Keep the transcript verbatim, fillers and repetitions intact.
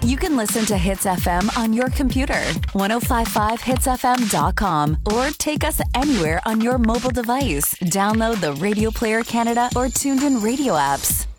You can listen to Hits F M on your computer, ten fifty-five hits f m dot com, or take us anywhere on your mobile device. Download the Radio Player Canada or Tuned In Radio apps.